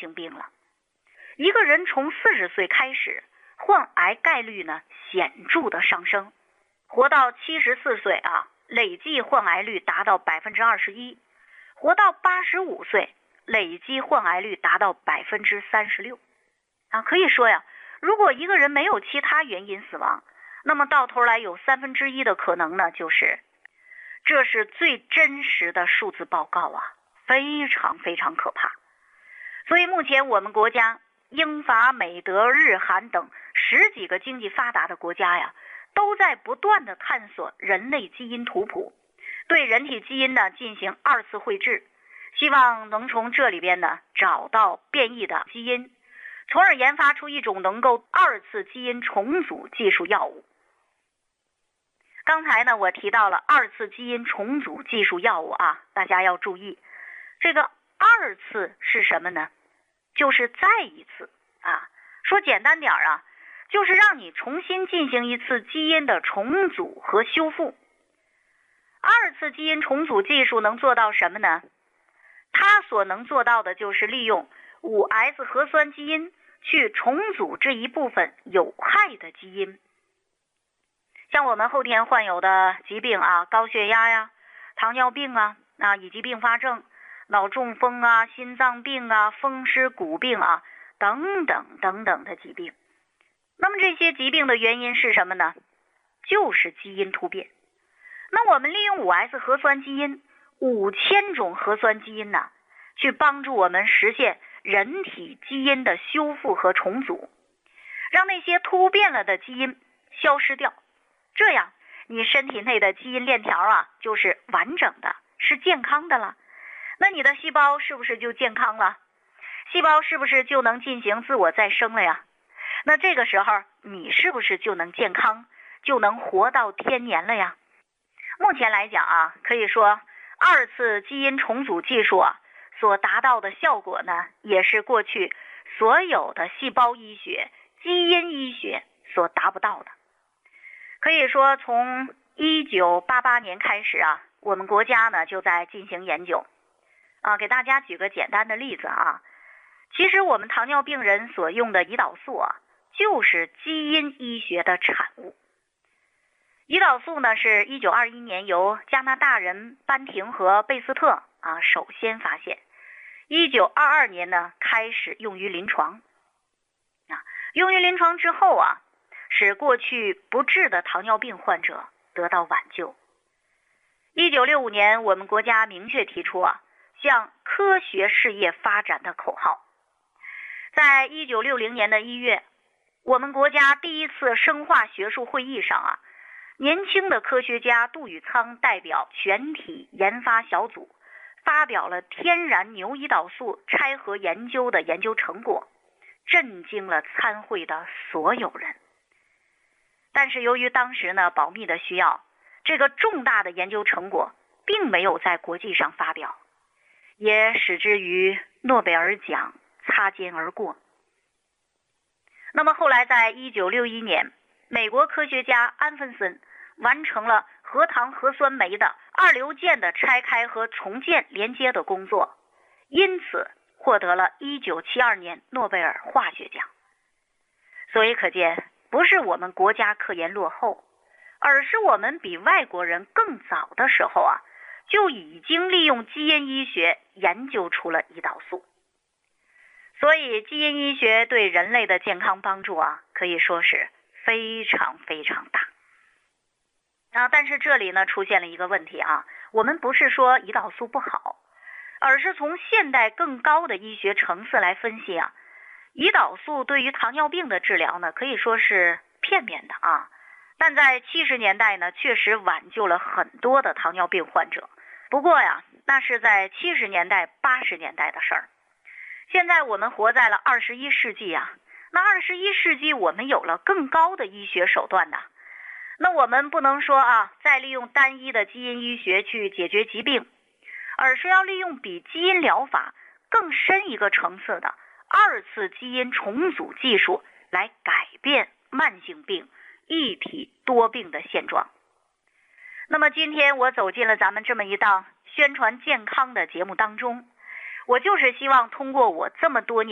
性病了。一个人从40岁开始，患癌概率呢显著的上升，活到74岁累计患癌率达到21%，活到85岁，累计患癌率达到36%。可以说呀，如果一个人没有其他原因死亡，那么到头来有1/3的可能呢，这是最真实的数字报告非常非常可怕。所以目前我们国家、英法美德日韩等10几个经济发达的国家呀，都在不断的探索人类基因图谱，对人体基因呢进行2次绘制，希望能从这里边呢找到变异的基因，从而研发出一种能够2次基因重组技术药物。刚才呢我提到了2次基因重组技术药物大家要注意，这个2次是什么呢？就是再一次说简单点就是让你重新进行一次基因的重组和修复。2次基因重组技术能做到什么呢？它所能做到的就是利用5S 核酸基因去重组这一部分有害的基因。像我们后天患有的疾病高血压呀、糖尿病以及并发症、脑中风心脏病风湿骨病等等等等的疾病。那么这些疾病的原因是什么呢？就是基因突变。那我们利用5S 核酸基因5000种核酸基因去帮助我们实现人体基因的修复和重组，让那些突变了的基因消失掉，这样你身体内的基因链条就是完整的，是健康的了。那你的细胞是不是就健康了？细胞是不是就能进行自我再生了呀？那这个时候你是不是就能健康，就能活到天年了呀？目前来讲可以说2次基因重组技术所达到的效果呢，也是过去所有的细胞医学、基因医学所达不到的。可以说从1988年开始我们国家呢就在进行研究给大家举个简单的例子其实我们糖尿病人所用的胰岛素就是基因医学的产物。胰岛素呢是1921年由加拿大人班廷和贝斯特首先发现，1922年呢开始用于临床用于临床之后使过去不治的糖尿病患者得到挽救。1965年我们国家明确提出向科学事业发展的口号。在1960年的1月，我们国家第一次生化学术会议上年轻的科学家杜宇仓代表全体研发小组发表了天然牛胰岛素拆合研究的研究成果，震惊了参会的所有人。但是由于当时呢保密的需要，这个重大的研究成果并没有在国际上发表，也使之与诺贝尔奖擦肩而过。那么后来在1961年，美国科学家安芬森完成了核糖核酸酶的二硫键的拆开和重建连接的工作，因此获得了1972年诺贝尔化学奖。所以可见，不是我们国家科研落后，而是我们比外国人更早的时候就已经利用基因医学研究出了胰岛素。所以基因医学对人类的健康帮助可以说是非常非常大。但是这里呢出现了一个问题我们不是说胰岛素不好，而是从现代更高的医学层次来分析胰岛素对于糖尿病的治疗呢可以说是片面的但在70年代呢确实挽救了很多的糖尿病患者。不过那是在70年代80年代的事儿。现在我们活在了21世纪那21世纪我们有了更高的医学手段那我们不能说再利用单一的基因医学去解决疾病，而是要利用比基因疗法更深一个层次的2次基因重组技术来改变慢性病、一体多病的现状。那么今天我走进了咱们这么一档宣传健康的节目当中，我就是希望通过我这么多年